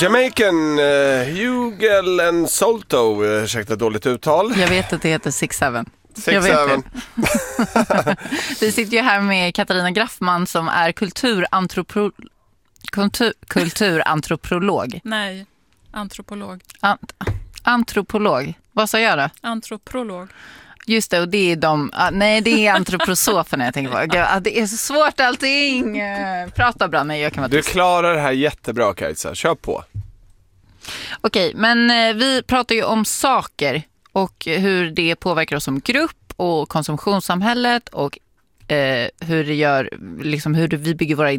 Jamaican, Hugel and Solto, ursäkta dåligt uttal. Jag vet att det heter 6-7. 6-7. Vi sitter ju här med Katarina Graffman som är kulturantropolog. Nej, antropolog. Antropolog. Vad sa jag då? Antropolog. Just det, och det är det är antroposoferna jag tänker på. Det är så svårt allting. Prata bra, men jag kan vara Du klarar det här jättebra, Kajsa. Kör på. Okej, men vi pratar ju om saker och hur det påverkar oss som grupp och konsumtionssamhället och hur det gör, liksom hur vi bygger våra